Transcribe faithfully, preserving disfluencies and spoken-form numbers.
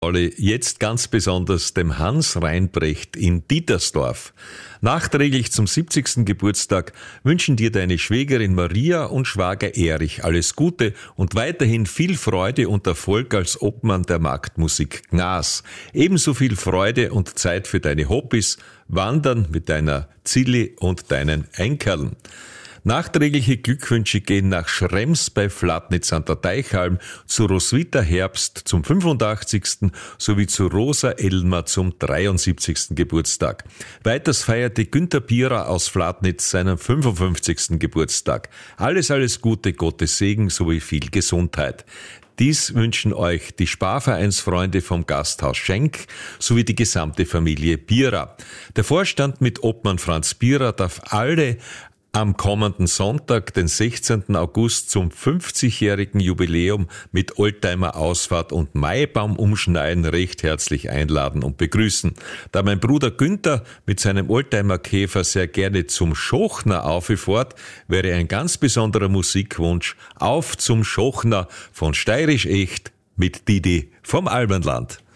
Jetzt ganz besonders dem Hans Reinbrecht in Dietersdorf. Nachträglich zum siebzigsten Geburtstag wünschen dir deine Schwägerin Maria und Schwager Erich alles Gute und weiterhin viel Freude und Erfolg als Obmann der Marktmusik Gnas. Ebenso viel Freude und Zeit für deine Hobbys, Wandern mit deiner Zilli und deinen Enkerln. Nachträgliche Glückwünsche gehen nach Schrems bei Flatnitz an der Teichhalm, zu Roswitha Herbst zum fünfundachtzigsten sowie zu Rosa Elmer zum dreiundsiebzigsten Geburtstag. Weiters feierte Günther Bierer aus Flatnitz seinen fünfundfünfzigsten Geburtstag. Alles, alles Gute, Gottes Segen sowie viel Gesundheit. Dies wünschen euch die Sparvereinsfreunde vom Gasthaus Schenk sowie die gesamte Familie Bierer. Der Vorstand mit Obmann Franz Bierer darf alle am kommenden Sonntag, den sechzehnten August, zum fünfzigjährigen Jubiläum mit Oldtimer-Ausfahrt und Maibaum umschneiden recht herzlich einladen und begrüßen. Da mein Bruder Günther mit seinem Oldtimer-Käfer sehr gerne zum Schochner auffährt, wäre ein ganz besonderer Musikwunsch Auf zum Schochner von Steirisch Echt mit Didi vom Albenland.